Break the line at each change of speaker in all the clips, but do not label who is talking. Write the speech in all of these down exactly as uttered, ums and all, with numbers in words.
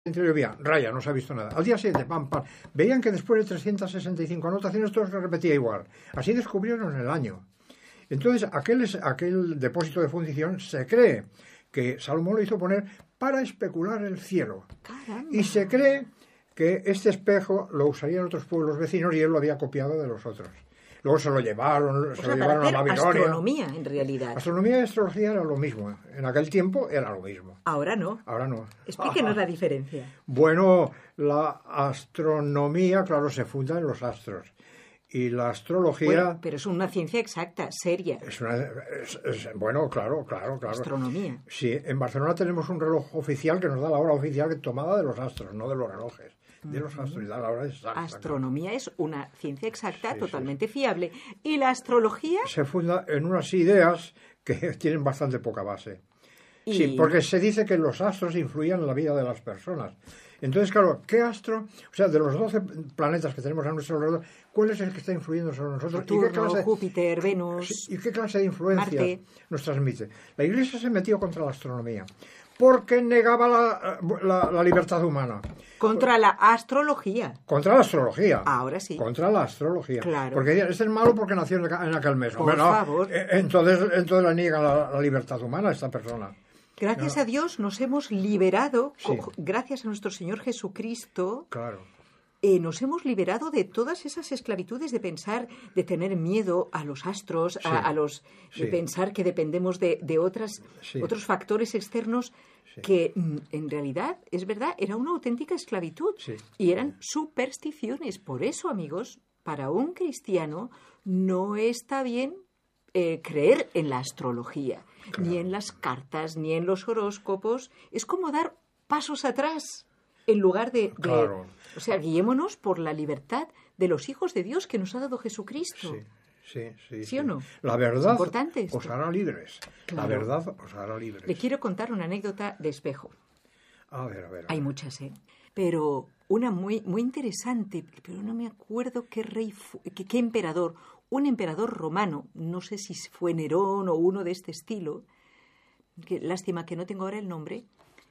Bien, raya, no se ha visto nada. Al día siguiente, pam, pam. Veían que después de trescientas sesenta y cinco anotaciones todo se repetía igual. Así descubrieron el año. Entonces, aquel, aquel depósito de fundición se cree que Salomón lo hizo poner para especular el cielo.
Caramba.
Y se cree que este espejo lo usarían otros pueblos vecinos y él lo había copiado de los otros. Luego se lo llevaron,
o
se
sea,
lo llevaron a Babilonia.
Astronomía, en realidad.
Astronomía y astrología era lo mismo. En aquel tiempo era lo mismo.
Ahora no.
Ahora no.
Explíquenos la diferencia.
Bueno, la astronomía, claro, se funda en los astros. Y la astrología...
Bueno, pero es una ciencia exacta, seria.
Es una, es, es, bueno, claro, claro, claro.
Astronomía.
Sí, en Barcelona tenemos un reloj oficial que nos da la hora oficial tomada de los astros, no de los relojes. De los astros y da la hora exacta.
Astronomía
claro.
Es una ciencia exacta,
sí,
totalmente
sí.
fiable. ¿Y la astrología?
Se funda en unas ideas que tienen bastante poca base.
Y...
Sí, porque se dice que los astros influían en la vida de las personas. Entonces, claro, ¿qué astro? O sea, de los doce planetas que tenemos a nuestro alrededor, ¿cuál es el que está influyendo sobre nosotros?
Saturno,
¿Y qué clase,
Júpiter, Venus,
¿Y qué clase de influencia
Marte.
nos transmite? La Iglesia se metió contra la astronomía porque negaba la, la, la libertad humana.
Contra la astrología.
Contra la astrología.
Ahora sí.
Contra la astrología.
Claro.
Porque este es malo porque nació en aquel mes.
Por
bueno,
favor.
Entonces, entonces le niega la, la libertad humana a esta persona.
Gracias
no.
a Dios nos hemos liberado,
Sí.
gracias a nuestro Señor Jesucristo,
Claro.
eh, nos hemos liberado de todas esas esclavitudes de pensar, de tener miedo a los astros,
Sí.
a, a los
Sí.
de pensar que dependemos de, de otras,
Sí.
otros factores externos
Sí.
que mm, en realidad, es verdad, era una auténtica esclavitud
Sí.
y eran supersticiones. Por eso, amigos, para un cristiano no está bien eh, creer en la astrología.
Claro.
Ni en las cartas, ni en los horóscopos. Es como dar pasos atrás en lugar de... de
Claro.
O sea, guiémonos por la libertad de los hijos de Dios que nos ha dado Jesucristo.
Sí, sí, sí.
¿Sí o no?
La verdad
Es importante esto.
os hará libres.
Claro.
La verdad os hará libres.
Le quiero contar una anécdota de espejo.
A ver, a ver. a
Hay
ver.
muchas, ¿eh? Pero una muy, muy interesante, pero no me acuerdo qué rey, fu- qué, qué emperador, un emperador romano, no sé si fue Nerón o uno de este estilo, que, lástima que no tengo ahora el nombre,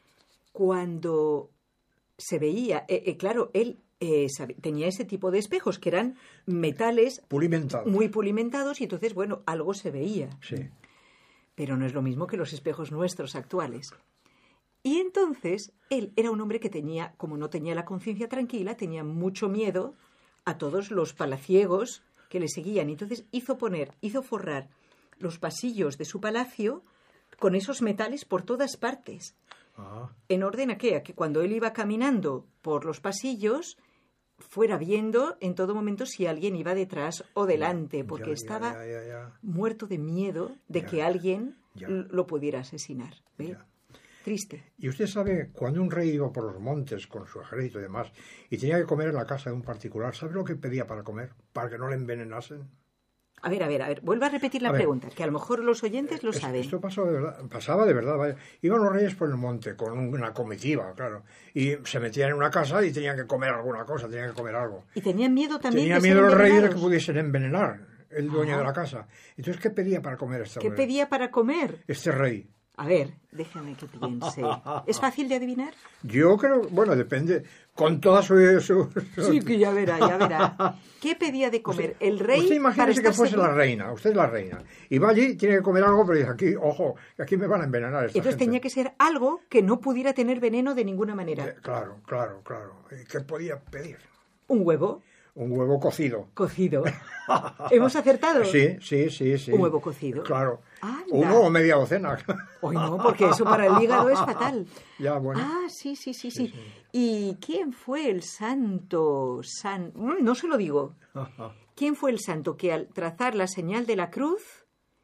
cuando se veía, eh, eh, claro, él eh, sabe- tenía ese tipo de espejos que eran metales
Pulimentado.
muy pulimentados y entonces, bueno, algo se veía.
Sí.
Pero no es lo mismo que los espejos nuestros actuales. Y entonces él era un hombre que tenía, como no tenía la conciencia tranquila, tenía mucho miedo a todos los palaciegos que le seguían. Y entonces hizo poner, hizo forrar los pasillos de su palacio con esos metales por todas partes.
Ah,
En orden a qué? A que cuando él iba caminando por los pasillos fuera viendo en todo momento si alguien iba detrás o delante, porque
ya,
estaba
ya, ya, ya,
muerto de miedo de
Ya,
que alguien
ya.
l- lo pudiera asesinar. ¿Ve?
ya.
Triste.
Y usted sabe, cuando un rey iba por los montes con su ejército y demás, y tenía que comer en la casa de un particular, ¿sabe lo que pedía para comer? Para que no le envenenasen.
A ver, a ver, a ver, vuelva a repetir la
A ver.
pregunta, que a lo mejor los oyentes lo
Es-
saben.
Esto pasó de verdad, pasaba de verdad. Vaya. Iban los reyes por el monte con una comitiva, claro. Y se metían en una casa y tenían que comer alguna cosa, tenían que comer algo.
Y tenían miedo también
Tenía
de
miedo
ser
los reyes de que
envenenados.
pudiesen envenenar el dueño
Ah.
de la casa. Entonces, ¿qué pedía para comer este
¿Qué
hombre?
pedía para comer?
Este rey.
A ver, déjame que piense. ¿Es fácil de adivinar?
Yo creo, bueno, depende, con toda su... su- su-
Sí, que ya verá, ya verá. ¿Qué pedía de comer el rey
Usted
para
imagínese que
estar
fuese
seguro?
la reina, usted es la reina, y va allí, tiene que comer algo, pero dice, aquí, ojo, que aquí me van a envenenar esta
Entonces
gente.
tenía que ser algo que no pudiera tener veneno de ninguna
Eh,
manera.
Claro, claro, claro. ¿Y qué podía pedir?
Un huevo
Un huevo cocido.
cocido. ¿Hemos acertado?
Sí, sí, sí, sí.
¿Un huevo cocido?
Claro.
Anda.
Uno o media docena.
Hoy no, porque eso para el hígado es fatal.
Ya, bueno.
Ah, sí, sí, sí, sí. ¿Y quién fue el santo? San... Mm, No se lo digo. ¿Quién fue el santo que al trazar la señal de la cruz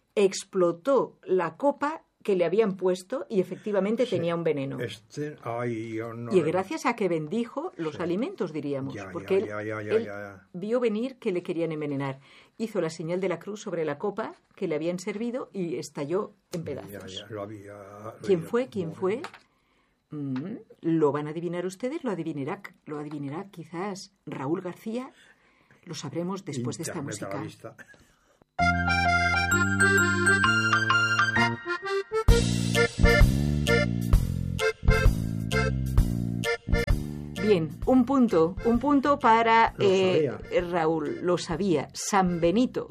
explotó la copa que le habían puesto y efectivamente
Sí.
tenía un veneno?
Este, ay, yo no...
Y gracias a que bendijo los
Sí.
alimentos, diríamos,
Ya,
porque
ya,
él,
ya, ya,
él
ya, ya.
vio venir que le querían envenenar. Hizo la señal de la cruz sobre la copa que le habían servido y estalló en pedazos.
Ya, ya, lo había... lo
¿Quién
había-
fue? ¿Quién fue? Mm, ¿Lo van a adivinar ustedes? ¿Lo adivinará, lo adivinará quizás Raúl García? Lo sabremos después de esta
Internet a la
música.
vista.
Bien, un punto, un punto para
Lo
eh,
sabía.
Raúl, lo sabía, San Benito,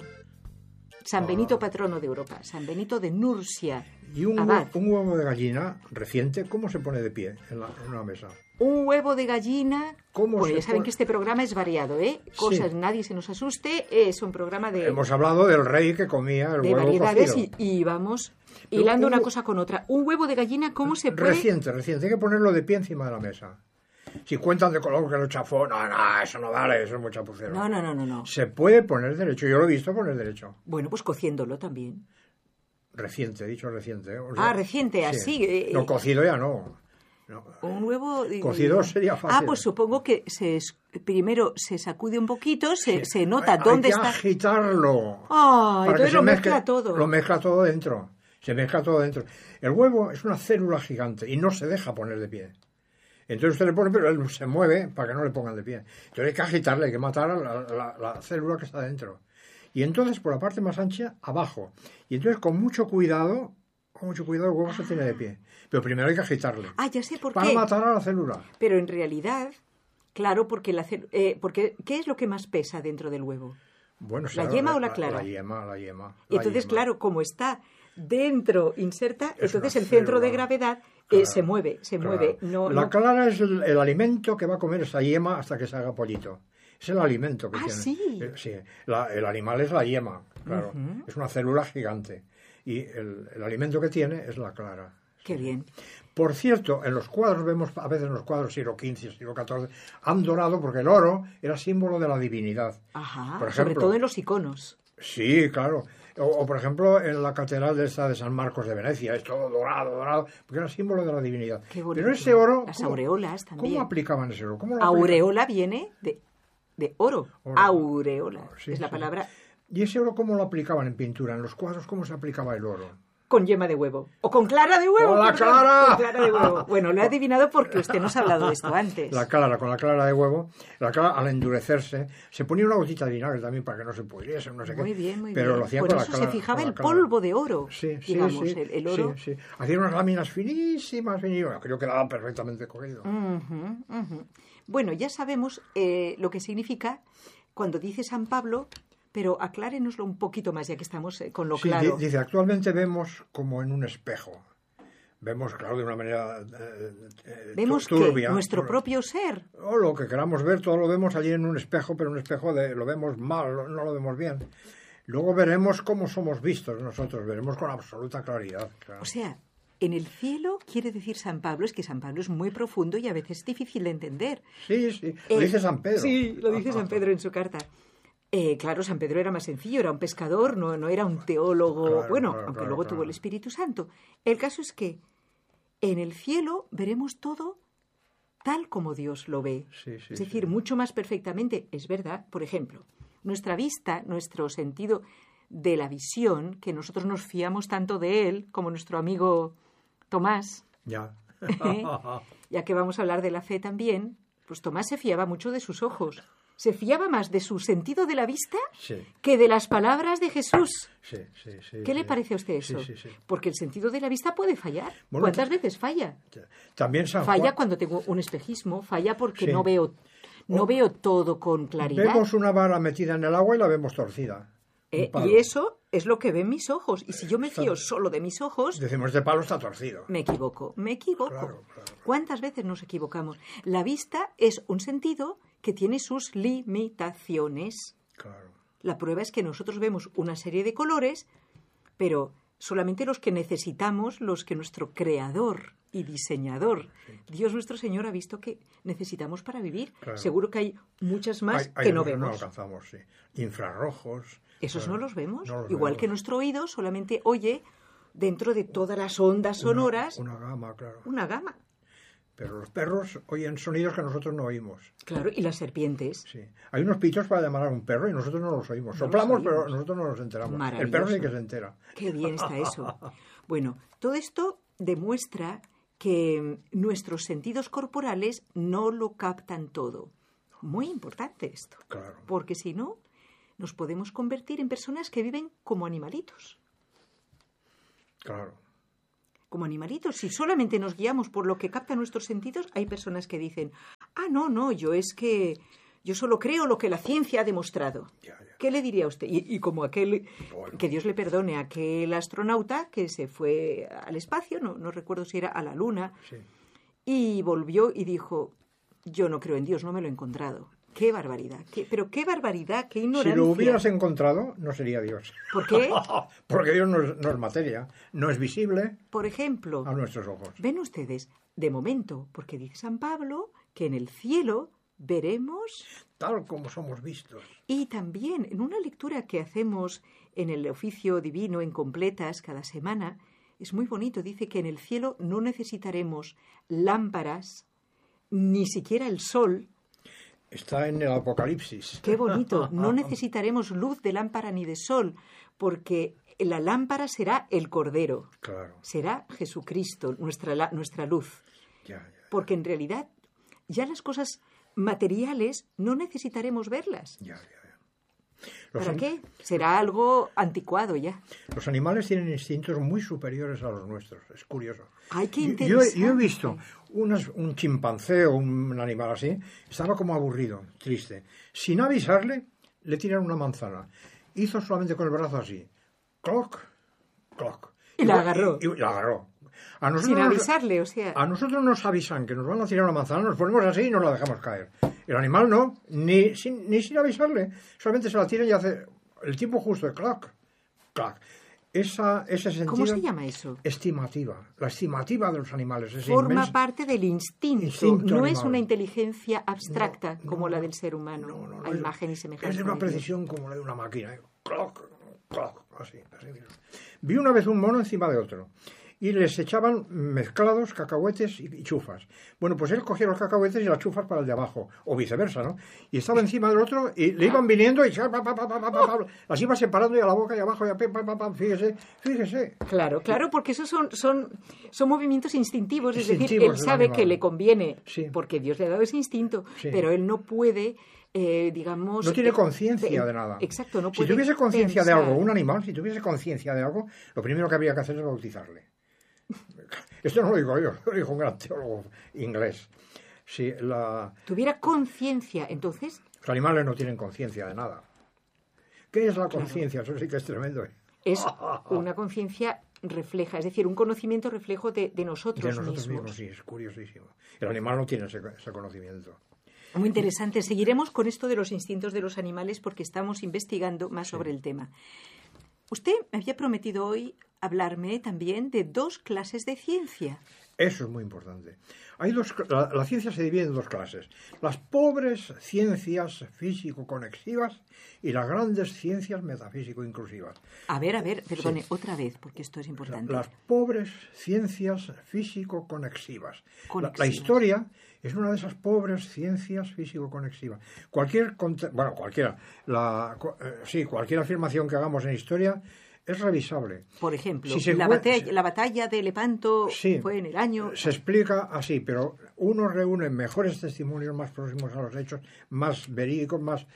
San
Ah.
Benito patrono de Europa, San Benito de Nursia,
Y un,
abad.
hue- un huevo de gallina reciente, ¿cómo se pone de pie en, la, en una mesa?
Un huevo de gallina.
¿Cómo
Bueno,
se
ya saben
pone?
que este programa es variado, ¿eh? Cosas,
Sí.
nadie se nos asuste, es un programa de,
Hemos hablado del rey que comía el
de
huevo
variedades y,
cocido.
y vamos
Pero
hilando
un
una
hue-
cosa con otra. Un huevo de gallina, ¿cómo se puede...?
Reciente, reciente. Hay que ponerlo de pie encima de la mesa. Si cuentan de color que lo chafó, no, no, eso no vale, eso es muy chapucero.
No, no, no, no, no.
Se puede poner derecho, yo lo he visto poner derecho.
Bueno, pues cociéndolo también.
Reciente, he dicho reciente. ¿eh? O
Ah, reciente,
sí.
así, eh,
No,
eh.
cocido ya no. No.
Un huevo... de-
Cocido sería fácil.
Ah, pues supongo que se, es- primero se sacude un poquito, se,
Sí.
se nota
Hay-
dónde
hay que
está...
agitarlo.
Ah,
para que
entonces
se
lo
mezcle-
mezcla todo.
Lo mezcla todo dentro. Se mezcla todo dentro. El huevo es una célula gigante y no se deja poner de pie. Entonces usted le pone, pero él se mueve para que no le pongan de pie. Entonces hay que agitarle, hay que matar a la, la- la célula que está dentro. Y entonces por la parte más ancha, abajo. Y entonces con mucho cuidado, con mucho cuidado el huevo se tiene de pie. Pero primero hay que agitarle.
Ah, ya sé por
Para
qué.
matar a la célula.
Pero en realidad, claro, porque, la, cel- eh, porque ¿qué es lo que más pesa dentro del huevo?
Bueno,
¿La yema o la clara?
La yema, la yema.
Y
la
entonces,
yema.
claro, como está dentro inserta,
Es
entonces
una
el centro de
célula.
gravedad eh,
Claro,
se mueve, se
claro.
mueve. No,
la
no-
clara es el, el alimento que va a comer esa yema hasta que se haga pollito. Es el alimento que
Ah,
tiene.
sí.
Eh, sí. La- el animal es la yema, claro.
Ujú.
Es una célula gigante. Y el, el alimento que tiene es la clara.
Qué bien.
Por cierto, en los cuadros vemos, a veces en los cuadros siglo quince, siglo catorce, han dorado porque el oro era símbolo de la divinidad.
Ajá,
Por
sobre
ejemplo,
todo en los iconos.
Sí, claro. O, o, por ejemplo, en la catedral de esta de San Marcos de Venecia, es todo dorado, dorado, porque era símbolo de la divinidad.
Qué bonito.
Pero ese oro...
Las
¿cómo-
aureolas también.
¿Cómo aplicaban ese oro? ¿Cómo lo aplicaban?
Aureola viene de, de oro.
Oro.
Aureola.
Sí,
es la
sí.
palabra
¿Y ese oro cómo lo aplicaban en pintura? En los cuadros, ¿cómo se aplicaba el oro?
con yema de huevo. O con clara de huevo.
¡Con la
perdón,
clara!
con clara de huevo. Bueno, lo he adivinado porque usted nos ha hablado de esto antes.
La clara, con la clara de huevo, la clara al endurecerse, se ponía una gotita de vinagre también para que no se pudriese, no sé qué.
Muy bien, muy
pero
bien.
Lo hacían
Por
con
eso
la clara,
se fijaba
con la
el
clara.
polvo de oro.
Sí, sí,
digamos,
sí,
el, el oro.
Sí, sí. Hacían unas láminas finísimas, finísimas. Creo que quedaba perfectamente cogido.
Ujú, ujú. Bueno, ya sabemos eh, lo que significa cuando dice San Pablo, pero aclárenoslo un poquito más, ya que estamos eh, con lo
Sí,
claro.
di- dice, actualmente vemos como en un espejo. Vemos, claro, de una manera eh, eh,
Vemos
tu-
que
turbia.
nuestro propio ser.
O lo que queramos ver, todo lo vemos allí en un espejo, pero un espejo de, lo vemos mal, no lo vemos bien. Luego veremos cómo somos vistos nosotros, veremos con absoluta claridad. Claro.
O sea, en el cielo, quiere decir San Pablo, es que San Pablo es muy profundo y a veces es difícil de entender.
Sí, sí, lo
Eh,
dice San Pedro.
Sí, lo dice San Pedro en su carta. Eh, claro, San Pedro era más sencillo, era un pescador, no, no era un teólogo,
Claro,
bueno,
claro,
aunque
claro,
luego
claro.
tuvo el Espíritu Santo. El caso es que en el cielo veremos todo tal como Dios lo ve.
Sí, sí,
es decir,
sí.
mucho más perfectamente. Es verdad, por ejemplo, nuestra vista, nuestro sentido de la visión, que nosotros nos fiamos tanto de él como nuestro amigo Tomás,
Ya.
¿eh? Ya que vamos a hablar de la fe también, pues Tomás se fiaba mucho de sus ojos. Se fiaba más de su sentido de la vista
Sí,
que de las palabras de Jesús.
sí, sí, sí.
¿Qué le
sí.
parece a usted eso?
Sí, sí, sí.
Porque el sentido de la vista puede fallar.
Bueno,
¿Cuántas
t-
veces falla?
También San
Falla
Juan.
cuando tengo un espejismo, falla porque
Sí.
no veo no
O-
veo todo con claridad.
Vemos una vara metida en el agua y la vemos torcida.
Eh,
Un palo.
y eso es lo que ven mis ojos. Y si yo me
Está-
fío solo de mis ojos,
Decimos, este palo está torcido.
me equivoco, me equivoco.
Claro, claro.
¿Cuántas veces nos equivocamos? La vista es un sentido que tiene sus limitaciones.
Claro.
La prueba es que nosotros vemos una serie de colores, pero solamente los que necesitamos, los que nuestro creador y diseñador, Dios nuestro Señor, ha visto que necesitamos para vivir.
Claro.
Seguro que hay muchas más
Hay- hay
que no
unos
vemos.
No alcanzamos, sí. Infrarrojos.
Esos
claro,
no los vemos.
no los
Igual
vemos.
que nuestro oído solamente oye dentro de todas las ondas sonoras
Una, una gama, claro.
una gama.
Pero los perros oyen sonidos que nosotros no oímos.
Claro, y las serpientes.
Sí. Hay unos pitos para llamar a un perro y nosotros no los oímos.
No los
Soplamos,
oímos.
pero nosotros no nos enteramos. El
Maravilloso.
perro sí que se entera.
Qué bien está eso. Bueno, todo esto demuestra que nuestros sentidos corporales no lo captan todo. Muy importante esto.
Claro.
Porque si no, nos podemos convertir en personas que viven como animalitos.
Claro.
Como animalitos. Si solamente nos guiamos por lo que captan nuestros sentidos, hay personas que dicen, Ah, no, no, yo es que yo solo creo lo que la ciencia ha demostrado.
Ya, ya.
¿Qué le diría a usted? Y, y como aquel,
Bueno.
que Dios le perdone, aquel astronauta que se fue al espacio, no, no recuerdo si era a la Luna,
Sí.
y volvió y dijo, yo no creo en Dios, no me lo he encontrado. ¡Qué barbaridad! Qué, pero qué barbaridad, qué ignorancia.
Si lo hubieras encontrado, no sería Dios.
¿Por qué?
Porque Dios no es, no es materia, no es visible
Por ejemplo,
a nuestros ojos.
ven ustedes, de momento, porque dice San Pablo que en el cielo veremos,
Tal como somos vistos.
y también en una lectura que hacemos en el oficio divino en completas cada semana, es muy bonito, dice que en el cielo no necesitaremos lámparas, ni siquiera el sol.
Está en el Apocalipsis.
Qué bonito, no necesitaremos luz de lámpara ni de sol, porque la lámpara será el Cordero,
Claro.
será Jesucristo, nuestra, la- nuestra luz.
Ya, ya.
Porque en realidad ya las cosas materiales no necesitaremos verlas.
ya, ya, ya. Los
¿Para
an-
qué? Será algo anticuado ya.
Los animales tienen instintos muy superiores a los nuestros. Es curioso.
Ay, qué
Yo- yo,
interesante.
yo he visto unas- un chimpancé o un animal así, estaba como aburrido, triste. Sin avisarle, le tiraron una manzana. Hizo solamente con el brazo así. Cloc, cloc.
Y la agarró.
Y, y la agarró. A nosotros
Sin
nos-
avisarle, o sea...
A nosotros nos avisan que nos van a tirar una manzana, nos ponemos así y nos la dejamos caer. El animal no, ni sin, ni sin avisarle. Solamente se la tira y hace el tiempo justo de clac, clac. Esa, ese sentido...
¿Cómo se llama eso?
Estimativa. La estimativa de los animales es
Forma
inmensa.
parte del instinto,
Instinto
no es
animal.
una inteligencia abstracta
No,
como
no,
la
no.
del ser humano,
No, no, no,
a
es-
imagen y semejanza.
Es de una
de Dios.
precisión como la de una máquina. ¿eh? Cloc, cloc, así, así. Vi una vez un mono encima de otro y les echaban mezclados cacahuetes y, y chufas. Bueno, pues él cogía los cacahuetes y las chufas para el de abajo, o viceversa, ¿no? Y estaba encima del otro y le iban viniendo y pa, pa, pa, pa, pa, pa, pa, las iba separando y a la boca y abajo y a pa, pa, pa, pa, fíjese, fíjese.
Claro, claro, porque esos son, son, son movimientos instintivos, es decir,
Instintivos
él
del
sabe
animal.
que le conviene,
Sí.
porque Dios le ha dado ese instinto,
Sí.
pero él no puede, eh, digamos...
No tiene
eh,
conciencia
eh,
de nada.
Exacto, no
Si
puede
tuviese conciencia de
pensar.
algo, un animal, si tuviese conciencia de algo, lo primero que habría que hacer es bautizarle. Esto no lo digo yo, lo dijo un gran teólogo inglés. Si la,
Tuviera conciencia, entonces,
los animales no tienen conciencia de nada. ¿Qué es la conciencia? Eso sí que es tremendo. ¿eh?
es una conciencia refleja, es decir, un conocimiento reflejo de, de nosotros,
De nosotros
mismos.
mismos, sí, es curiosísimo. El animal no tiene ese, ese conocimiento.
Muy interesante. Seguiremos con esto de los instintos de los animales porque estamos investigando más sobre el tema. Usted me había prometido hoy hablarme también de dos clases de ciencia.
Eso es muy importante. Hay dos, la, la ciencia se divide en dos clases. Las pobres ciencias físico-conexivas y las grandes ciencias metafísico-inclusivas.
A ver, a ver, perdone,
Sí.
otra vez, porque esto es importante.
Las pobres ciencias físico-conexivas. La, la
Conexivas.
historia es una de esas pobres ciencias físico-conexivas. Cualquier, conte- bueno, cualquiera, la, cu- eh, sí, cualquier afirmación que hagamos en historia es revisable.
Por ejemplo,
Si se
la,
encuent-
batalla, la batalla de Lepanto
Sí,
fue en el año...
se explica así, pero uno reúne mejores testimonios más próximos a los hechos, más verídicos, más,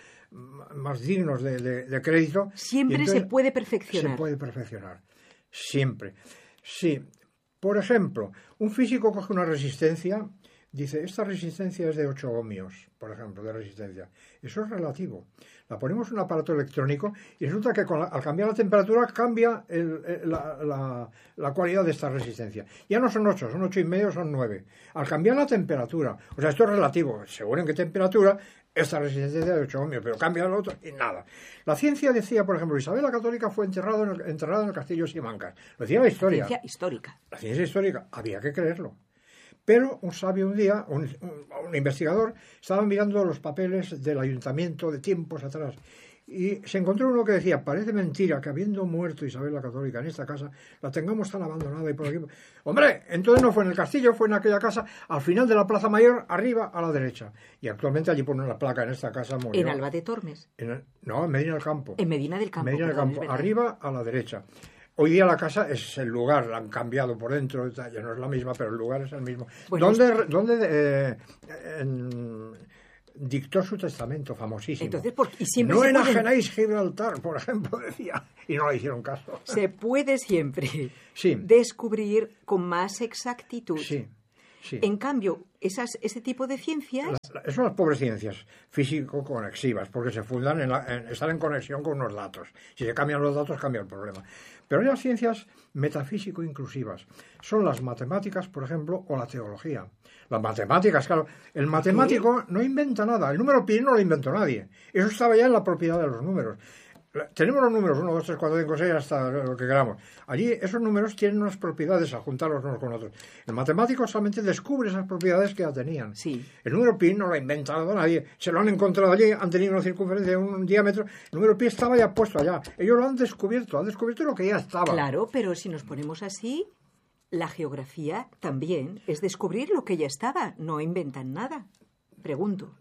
más dignos de, de- de crédito.
Siempre
Y entonces
se puede perfeccionar.
Se puede perfeccionar. Siempre. Sí. Por ejemplo, un físico coge una resistencia, dice, esta resistencia es de ocho ohmios, por ejemplo, de resistencia. Eso es relativo. La ponemos en un aparato electrónico y resulta que con la- al cambiar la temperatura cambia el- el- la, la- la cualidad de esta resistencia. Ya no son ocho, son ocho y medio, son nueve. Al cambiar la temperatura, o sea, esto es relativo, según en qué temperatura, esta resistencia es de ocho ohmios, pero cambia el otro y nada. La ciencia decía, por ejemplo, Isabel la Católica fue enterrado en el- enterrada en el castillo de Simancas. Lo decía la historia.
Ciencia histórica.
La ciencia histórica, había que creerlo. Pero un sabio un día, un, un- un investigador, estaba mirando los papeles del ayuntamiento de tiempos atrás y se encontró uno que decía, parece mentira que habiendo muerto Isabel la Católica en esta casa, la tengamos tan abandonada y por aquí... Hombre, entonces no fue en el castillo, fue en aquella casa, al final de la Plaza Mayor, arriba a la derecha. Y actualmente allí ponen la placa, en esta casa murió.
En Alba de Tormes.
En el- no, en Medina del Campo.
En Medina del Campo.
Medina del
perdón, es
Campo,
verdad.
arriba a la derecha. Hoy día la casa es el lugar, la han cambiado por dentro, ya no es la misma, pero el lugar es el mismo.
Bueno,
¿Dónde, dónde eh, en- dictó su testamento famosísimo?
Entonces, ¿por- y siempre
no
se pueden-
enajenéis Gibraltar, por ejemplo, decía, y no le hicieron caso.
Se puede siempre
Sí.
descubrir con más exactitud.
Sí. Sí.
En cambio, esas, ese tipo de ciencias...
Las, son las pobres ciencias físico-conexivas, porque se fundan en, la, en estar en conexión con unos datos. Si se cambian los datos, cambia el problema. Pero hay las ciencias metafísico-inclusivas. Son las matemáticas, por ejemplo, o la teología. Las matemáticas, claro. El matemático no inventa nada. El número pi no lo inventó nadie. Eso estaba ya en la propiedad de los números. Tenemos los números uno, dos, tres, cuatro, cinco, seis, hasta lo que queramos. Allí esos números tienen unas propiedades a juntarlos unos con otros. El matemático solamente descubre esas propiedades que ya tenían.
Sí.
El número pi no lo ha inventado nadie. Se lo han encontrado allí, han tenido una circunferencia, un diámetro. El número pi estaba ya puesto allá. Ellos lo han descubierto, han descubierto lo que ya estaba.
Claro, pero si nos ponemos así, la geografía también es descubrir lo que ya estaba. No inventan nada. Pregunto.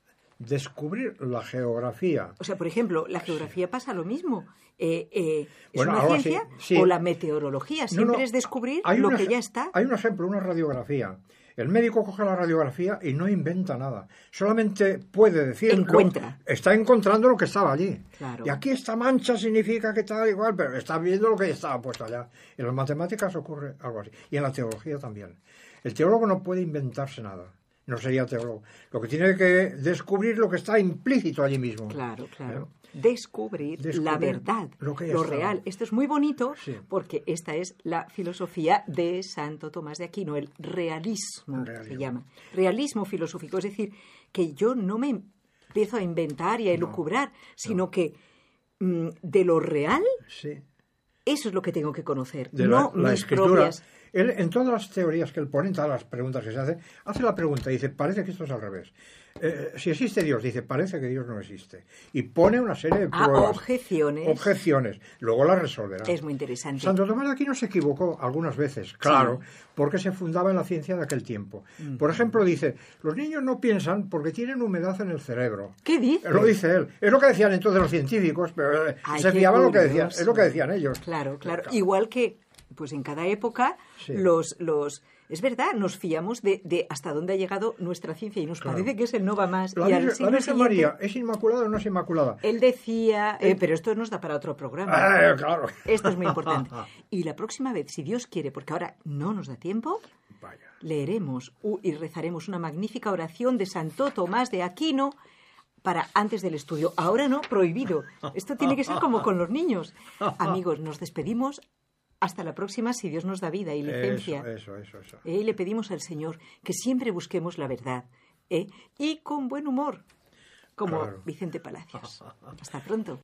Descubrir la geografía.
O sea, por ejemplo, la geografía sí. pasa lo mismo. Eh, eh, ¿Es
bueno,
una ciencia?
Sí, sí.
O la meteorología. Siempre no, no. es descubrir lo que ya está.
Hay un ejemplo, una radiografía. El médico coge la radiografía y no inventa nada. Solamente puede decir...
Encuentra.
Lo, está encontrando lo que estaba allí.
Claro.
Y aquí esta mancha significa que está igual, pero está viendo lo que ya estaba puesto allá. En las matemáticas ocurre algo así. Y en la teología también. El teólogo no puede inventarse nada. No sería teólogo. Lo que tiene que descubrir lo que está implícito allí mismo.
Claro, claro. ¿Eh? Descubrir, Descubrir la verdad, lo, lo real. Esto es muy bonito sí. porque esta es la filosofía de Santo Tomás de Aquino, el realismo, realismo se llama. Realismo filosófico, es decir, que yo no me empiezo a inventar y a elucubrar, no, sino no. que mm, de lo real,
sí.
eso es lo que tengo que conocer,
de
no
la, la
mis
escritura.
propias...
Él, en todas las teorías que él pone, en todas las preguntas que se hace, hace la pregunta y dice, parece que esto es al revés. Eh, si existe Dios, dice, parece que Dios no existe. Y pone una serie de pruebas.
Ah, objeciones.
Objeciones. Luego las resolverá.
Es muy interesante.
Santo Tomás de Aquino se equivocó algunas veces, claro, sí. porque se fundaba en la ciencia de aquel tiempo. Mm. Por ejemplo, dice, los niños no piensan porque tienen humedad en el cerebro.
¿Qué dice?
Lo dice él. Es lo que decían entonces los científicos, pero Ay, se fiaban lo que decían. Es lo que decían ellos.
Claro, claro. claro. Igual que... Pues en cada época sí. los, los... Es verdad, nos fiamos de, de hasta dónde ha llegado nuestra ciencia y nos claro. parece que ese no va más.
La,
y
Virgen, la Virgen María, ¿es inmaculada o no es inmaculada?
Él decía... Eh, pero esto nos da para otro programa.
Ah, claro.
Esto es muy importante. Y la próxima vez, si Dios quiere, porque ahora no nos da tiempo,
Vaya. leeremos
uh, y rezaremos una magnífica oración de Santo Tomás de Aquino para antes del estudio. Ahora no, prohibido. Esto tiene que ser como con los niños. Amigos, nos despedimos... Hasta la próxima, si Dios nos da vida y licencia.
Eso, eso, eso. eso.
Eh, le pedimos al Señor que siempre busquemos la verdad. Eh, y con buen humor, como claro. Vicente Palacios. Hasta pronto.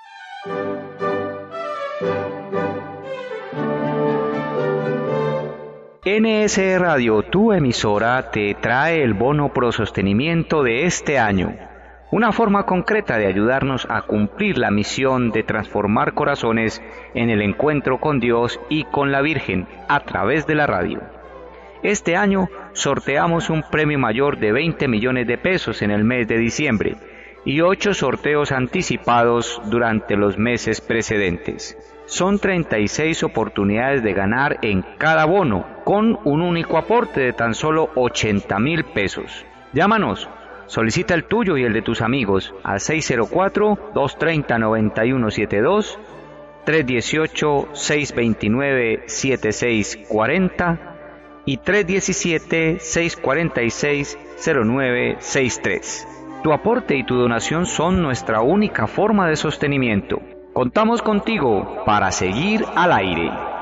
N S Radio, tu emisora, te trae el bono pro sostenimiento de este año. Una forma concreta de ayudarnos a cumplir la misión de transformar corazones en el encuentro con Dios y con la Virgen a través de la radio. Este año sorteamos un premio mayor de veinte millones de pesos en el mes de diciembre y ocho sorteos anticipados durante los meses precedentes. Son treinta y seis oportunidades de ganar en cada bono con un único aporte de tan solo ochenta mil pesos. Llámanos. Solicita el tuyo y el de tus amigos al seis cero cuatro, dos tres cero, nueve uno siete dos, tres uno ocho, seis dos nueve, siete seis cuatro cero y tres uno siete, seis cuatro seis, cero nueve seis tres. Tu aporte y tu donación son nuestra única forma de sostenimiento. Contamos contigo para seguir al aire.